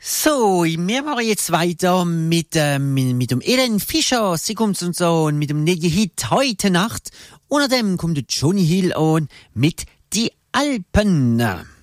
So, wir machen jetzt weiter mit dem Ellen Fischer. Sie kommt uns an mit dem neuen Hit heute Nacht. Unter dem kommt der Johnny Hill an mit Die Alpen.